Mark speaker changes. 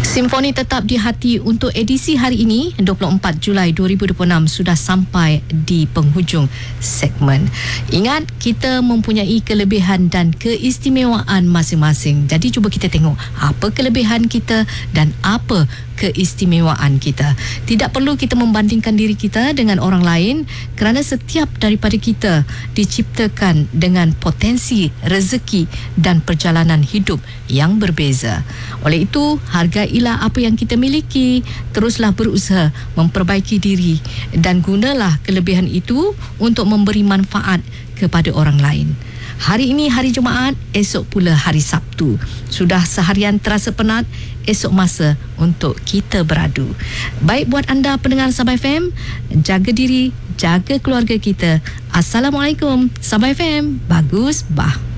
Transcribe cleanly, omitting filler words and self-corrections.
Speaker 1: Simfoni tetap di hati untuk edisi hari ini 24 Julai 2026 sudah sampai di penghujung segmen. Ingat, kita mempunyai kelebihan dan keistimewaan masing-masing. Jadi cuba kita tengok apa kelebihan kita dan apa keistimewaan kita. Tidak perlu kita membandingkan diri kita dengan orang lain kerana setiap daripada kita diciptakan dengan potensi, rezeki dan perjalanan hidup yang berbeza. Oleh itu, hargailah apa yang kita miliki, teruslah berusaha memperbaiki diri dan gunalah kelebihan itu untuk memberi manfaat kepada orang lain. Hari ini hari Jumaat, esok pula hari Sabtu. Sudah seharian terasa penat, esok masa untuk kita beradu. Baik buat anda pendengar Sabah FM, jaga diri, jaga keluarga kita. Assalamualaikum. Sabah FM, bagus bah.